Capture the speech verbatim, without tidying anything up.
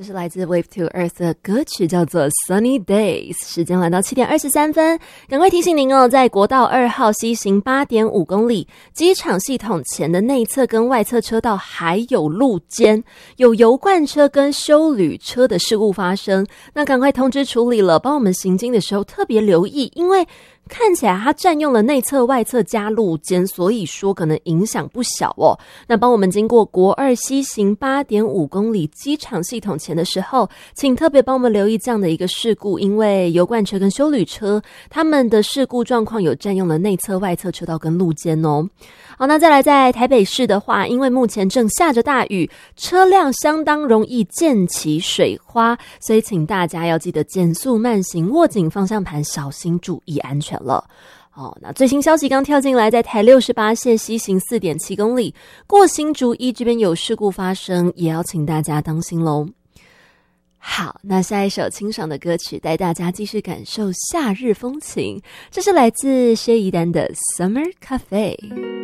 这是来自 Wave to Earth 的歌曲，叫做 Sunny Days。 时间来到七点二十三分，赶快提醒您哦，在国道二号西行 八点五公里机场系统前的内侧跟外侧车道还有路肩有油罐车跟休旅车的事故发生，那赶快通知处理了，帮我们行经的时候特别留意，因为看起来它占用了内侧外侧加路肩，所以说可能影响不小哦。那帮我们经过国二西行 八点五公里机场系统前的时候，请特别帮我们留意这样的一个事故，因为油罐车跟休旅车他们的事故状况有占用了内侧外侧车道跟路肩哦。好，那再来在台北市的话，因为目前正下着大雨，车辆相当容易溅起水花，所以请大家要记得减速慢行，握紧方向盘，小心注意安全了。哦，那最新消息刚跳进来，在台六十八线西行 四点七公里过新竹一这边有事故发生，也要请大家当心咯。好，那下一首清爽的歌曲带大家继续感受夏日风情，这是来自薛怡丹的 Summer Cafe。